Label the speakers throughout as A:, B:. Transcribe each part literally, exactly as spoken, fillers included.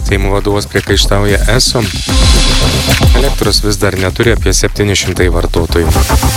A: Seimo vadovas priekaištauja eso. Elektros vis dar neturi apie septyni šimtai vartotojų.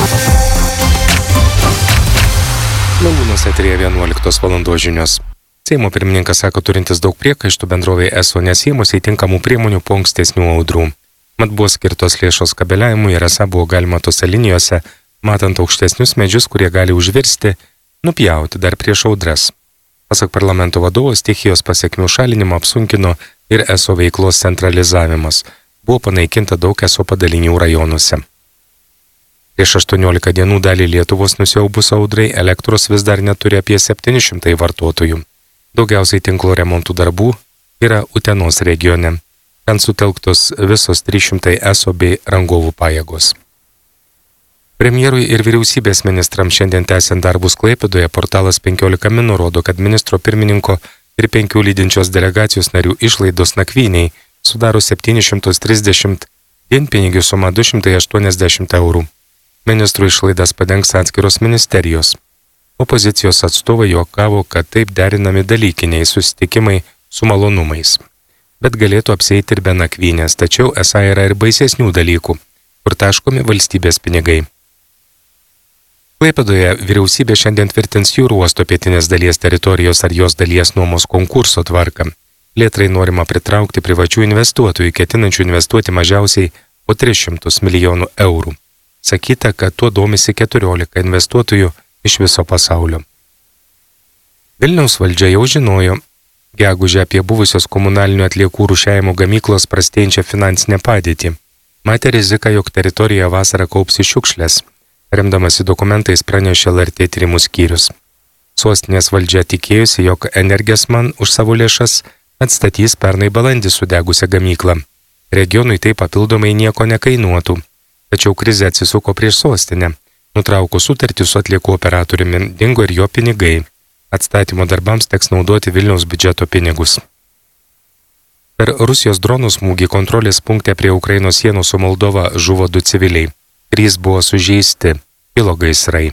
A: Malūnas eteryje vienuoliktos valandos žinios. Seimo pirmininkas sako turintis daug priekaištų bendrovei eso nesėmusiai tinkamų priemonių po ankstesnių audrų. Mat buvo skirtos lėšos kabeliavimui ir esą buvo galima tose linijose, matant aukštesnius medžius, kurie gali užvirsti, nupjauti dar prieš audras. Pasak parlamento vadovo, stichijos pasekmių šalinimo apsunkino ir eso veiklos centralizavimas. Buvo panaikinta daug eso padalinių rajonuose. Prieš aštuoniolika dienų dalį Lietuvos nusiaubus audrai elektros vis dar neturi apie septyni šimtai vartotojų. Daugiausiai tinklo remontų darbų yra Utenos regione. Ten sutelktos visos trys šimtai eso bei rangovų pajėgos. Premjerui ir vyriausybės ministrams šiandien tęsiant darbus Klaipėdoje portalas penkiolika min nurodo, kad ministro pirmininko ir penkių lydinčios delegacijos narių išlaidos nakvyniai sudaro septynis šimtus trisdešimt, dienpinigių suma du šimtai aštuoniasdešimt eurų. Ministrų išlaidas padengs atskiros ministerijos. Opozicijos atstovai juokavo, kad taip derinami dalykiniai susitikimai su malonumais. Bet galėtų apsieiti ir be nakvynės, tačiau esą yra ir baisesnių dalykų, kur taškomi valstybės pinigai. Klaipėdoje vyriausybė šiandien tvirtins jūrų uosto pietinės dalies teritorijos ar jos dalies nuomos konkurso tvarką. Plėtrai norima pritraukti privačių investuotojų, ketinančių investuoti mažiausiai po tris šimtus milijonų eurų. Sakyta, kad tuo domisi keturiolika investuotojų iš viso pasaulio. Vilniaus valdžia jau žinojo gegužę apie buvusios komunalinių atliekų rūšiavimo gamyklos prastėjančią finansinę padėtį. Matė riziką, jog teritorijoje vasarą kaupsi šiukšlės. Remdamasi dokumentais pranešė L R T tyrimų skyrius. Sostinės valdžia tikėjusi, jog Energesman už savo lėšas atstatys pernai balandį sudegusią gamyklą. Regionui tai papildomai nieko nekainuotų. Tačiau krizė atsisuko prieš sostinę. Nutraukus sutartį su atliekų operatoriumi dingo ir jo pinigai. Atstatymo darbams teks naudoti Vilniaus biudžeto pinigus. Per Rusijos dronų smūgį kontrolės punkte prie Ukrainos sienos su Moldova žuvo du civiliai. Trys buvo sužeisti, kilo gaisrai.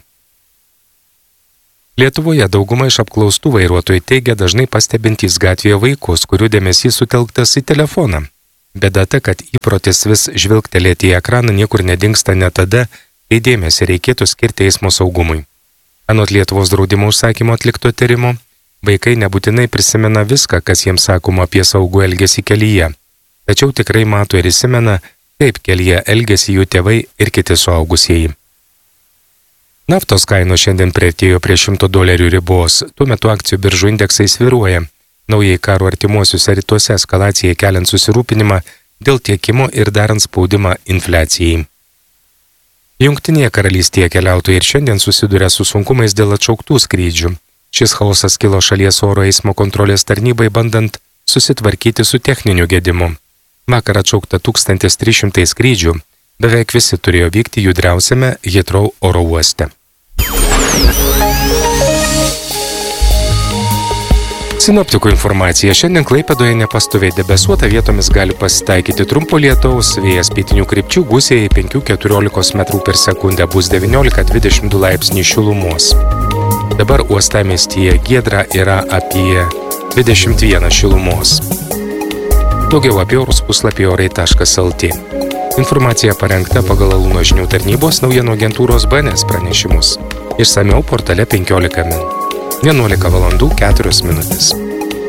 A: Lietuvoje dauguma iš apklaustų vairuotojų teigia dažnai pastebintys gatvėje vaikus, kurių dėmesys sutelktas į telefoną. Bėda ta, kad įprotis vis žvilgtelėti į ekraną niekur nedingsta net tada, kai dėmesį reikėtų skirti eismo saugumui. Anot Lietuvos draudimo užsakymo atlikto tyrimo, vaikai nebūtinai prisimena viską, kas jiems sakoma apie saugų elgesį kelyje, tačiau tikrai mato ir įsimena, kaip kelyje elgesi jų tėvai ir kiti suaugusieji. Naftos kainos šiandien priartėjo prie šimto dolerių ribos, tuo metu akcijų biržų indeksai svyruoja, naujai karo artimuosiuose rytuose eskalacijai keliant susirūpinimą dėl tiekimo ir darant spaudimą infliacijai. Jungtinėje karalystėje keliautojai ir šiandien susiduria su sunkumais dėl atšauktų skrydžių. Šis chaosas kilo šalies oro eismo kontrolės tarnybai bandant susitvarkyti su techniniu gedimu. Vakar atšaukta tūkstantis trys šimtai skrydžių, beveik visi turėjo vykti judriausiame Heathrow oro uoste. Sinoptikų informacija. Šiandien Klaipėdoje nepastoviai debesuota, vietomis gali pasitaikyti trumpo lietaus, vėjas pietinių krypčių gūsiai penki iki keturiolikos metrų per sekundę, bus devyniolika dvidešimt du laipsniai šilumos. Dabar uostamiestyje giedra yra apie dvidešimt vienas šilumos. Daugiau apie orus puslapyje orai taškas el tė. Informacija parengta pagal Alūno žinių tarnybos naujienų agentūros B N S pranešimus. Išsamiau portale penkiolika min. vienuolika valandų keturios minutės.